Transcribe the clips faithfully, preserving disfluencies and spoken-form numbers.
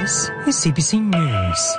This is C B C News.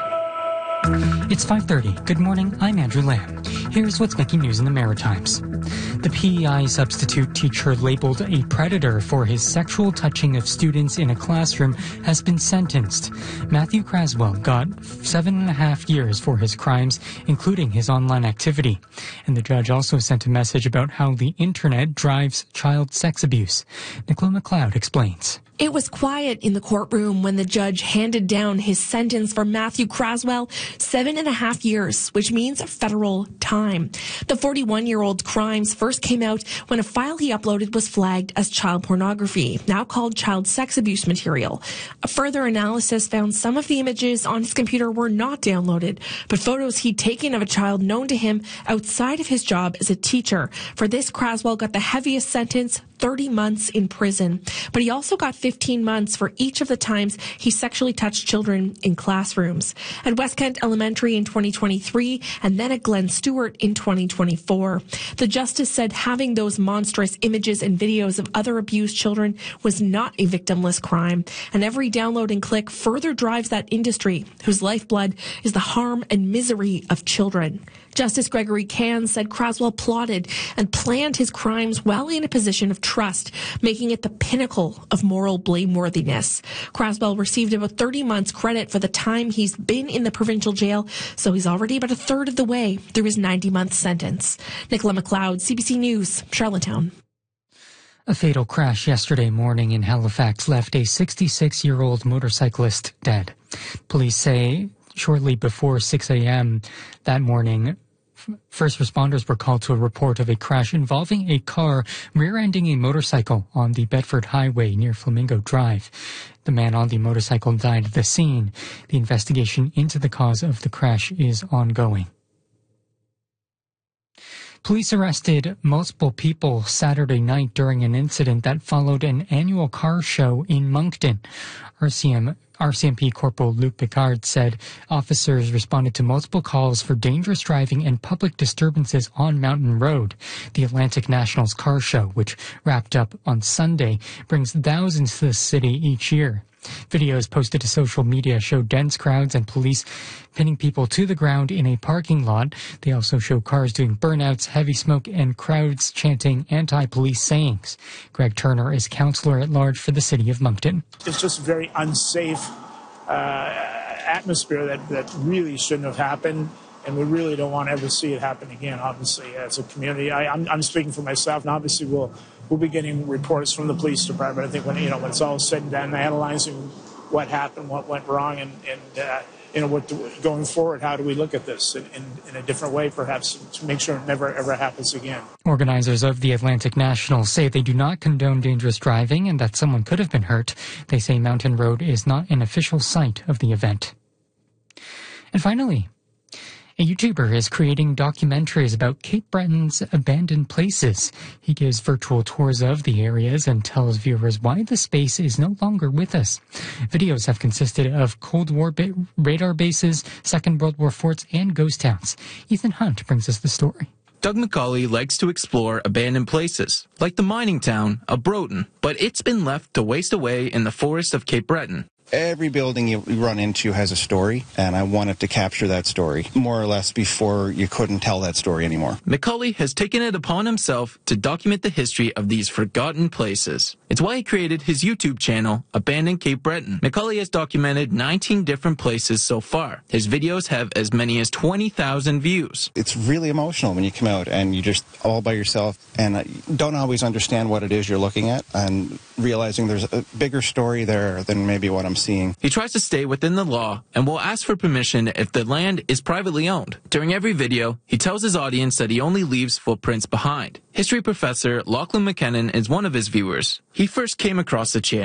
It's five thirty. Good morning, I'm Andrew Lamb. Here's what's making news in the Maritimes. The P E I substitute teacher labeled a predator for his sexual touching of students in a classroom has been sentenced. Matthew Craswell got seven and a half years for his crimes, including his online activity. And the judge also sent a message about how the internet drives child sex abuse. Nicola McLeod explains. It was quiet in the courtroom when the judge handed down his sentence for Matthew Craswell, seven and a half years, which means federal time. The forty-one-year-old's crimes first came out when a file he uploaded was flagged as child pornography, now called child sex abuse material. A further analysis found some of the images on his computer were not downloaded, but photos he'd taken of a child known to him outside of his job as a teacher. For this, Craswell got the heaviest sentence, thirty months in prison. But he also got fifteen months for each of the times he sexually touched children in classrooms. At West Kent Elementary in twenty twenty-three and then at Glen Stewart in twenty twenty-four. The justice said having those monstrous images and videos of other abused children was not a victimless crime. And every download and click further drives that industry, whose lifeblood is the harm and misery of children. Justice Gregory Can said Craswell plotted and planned his crimes while in a position of trust, making it the pinnacle of moral blameworthiness. Craswell received about thirty months credit for the time he's been in the provincial jail, so he's already about a third of the way through his ninety-month sentence. Nicola McLeod, C B C News, Charlottetown. A fatal crash yesterday morning in Halifax left a sixty-six-year-old motorcyclist dead. Police say shortly before six a.m. that morning, first responders were called to a report of a crash involving a car rear-ending a motorcycle on the Bedford Highway near Flamingo Drive. The man on the motorcycle died at the scene. The investigation into the cause of the crash is ongoing. Police arrested multiple people Saturday night during an incident that followed an annual car show in Moncton. R C M R C M P Corporal Luc Picard said officers responded to multiple calls for dangerous driving and public disturbances on Mountain Road. The Atlantic Nationals car show, which wrapped up on Sunday, brings thousands to the city each year. Videos posted to social media show dense crowds and police pinning people to the ground in a parking lot. They also show cars doing burnouts, heavy smoke, and crowds chanting anti-police sayings. Greg Turner is councillor at large for the city of Moncton. It's just a very unsafe uh, atmosphere that, that really shouldn't have happened, and we really don't want to ever see it happen again, obviously, as a community. I, I'm, I'm speaking for myself, and obviously we'll We'll be getting reports from the police department. I think when you know when it's all said and done, analyzing what happened, what went wrong, and, and uh, you know what do, going forward, how do we look at this in, in, in a different way, perhaps, to make sure it never ever happens again. Organizers of the Atlantic Nationals say they do not condone dangerous driving and that someone could have been hurt. They say Mountain Road is not an official site of the event. And finally, a YouTuber is creating documentaries about Cape Breton's abandoned places. He gives virtual tours of the areas and tells viewers why the space is no longer with us. Videos have consisted of Cold War ba- radar bases, Second World War forts, and ghost towns. Ethan Hunt brings us the story. Doug McCauley likes to explore abandoned places, like the mining town of Broughton, but it's been left to waste away in the forest of Cape Breton. Every building you run into has a story, and I wanted to capture that story, more or less before you couldn't tell that story anymore. McCauley has taken it upon himself to document the history of these forgotten places. It's why he created his YouTube channel, Abandoned Cape Breton. McCauley has documented nineteen different places so far. His videos have as many as twenty thousand views. It's really emotional when you come out and you're just all by yourself and don't always understand what it is you're looking at, and realizing there's a bigger story there than maybe what I'm seeing. He tries to stay within the law and will ask for permission if the land is privately owned. During every video, he tells his audience that he only leaves footprints behind. History professor Lachlan McKinnon is one of his viewers. He first came across the channel